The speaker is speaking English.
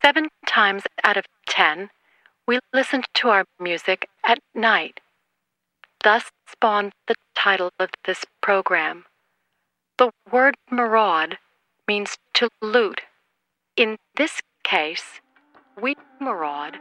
7 times out of 10, we listened to our music at night. Thus spawned the title of this program. The word maraud means to loot. In this case, we maraud